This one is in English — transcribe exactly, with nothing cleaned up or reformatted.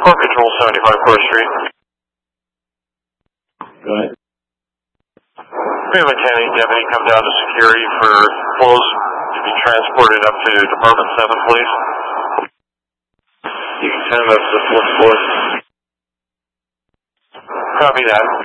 Core Control, seventy-five Core Street. Go ahead. We have a ten eight deputy come down to security for flows to be transported up to Department seven, please. You can send us the fourth floor. Copy that.